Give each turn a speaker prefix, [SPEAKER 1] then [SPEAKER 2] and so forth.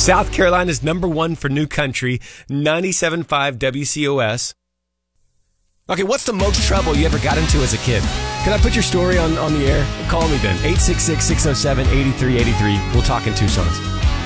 [SPEAKER 1] South Carolina's #1 for new country, 97.5 WCOS. Okay, what's the most trouble you ever got into as a kid? Can I put your story on the air? Call me then, 866-607-8383. We'll talk in Tucson.